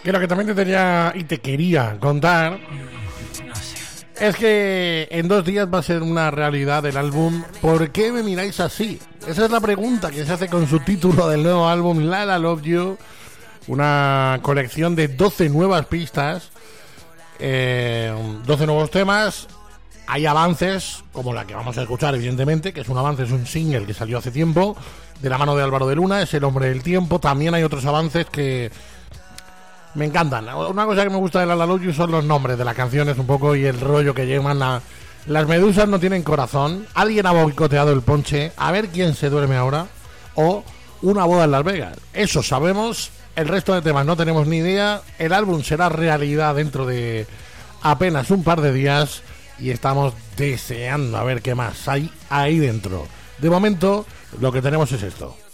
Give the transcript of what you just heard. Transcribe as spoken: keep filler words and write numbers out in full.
Que lo que también te tenía y te quería contar es que en dos días va a ser una realidad el álbum ¿Por qué me miráis así? Esa es la pregunta que se hace con su título del nuevo álbum Lala Love You, una colección de doce nuevas pistas, eh, doce nuevos temas. Hay avances, como la que vamos a escuchar evidentemente, que es un avance, es un single que salió hace tiempo, de la mano de Álvaro de Luna, es El hombre del tiempo. También hay otros avances que me encantan. Una cosa que me gusta de Lala Love You son los nombres de las canciones un poco y el rollo que llevan. La... Las medusas no tienen corazón, alguien ha boicoteado el ponche, a ver quién se duerme ahora, o una boda en Las Vegas. Eso sabemos, el resto de temas no tenemos ni idea. El álbum será realidad dentro de apenas un par de días y estamos deseando a ver qué más hay ahí dentro. De momento, lo que tenemos es esto.